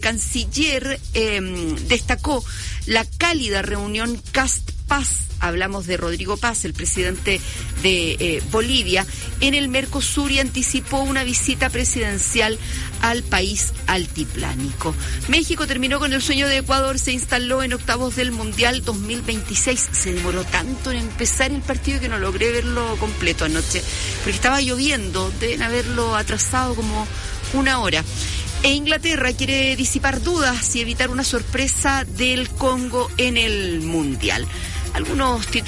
canciller destacó la cálida reunión Cast-Paz. Hablamos de Rodrigo Paz, el presidente de Bolivia, en el Mercosur, y anticipó una visita presidencial al país altiplánico. México terminó con el sueño de Ecuador, se instaló en octavos del Mundial 2026. Se demoró tanto en empezar el partido que no logré verlo completo anoche, porque estaba lloviendo, deben haberlo atrasado como una hora. E Inglaterra quiere disipar dudas y evitar una sorpresa del Congo en el Mundial. Algunos titulares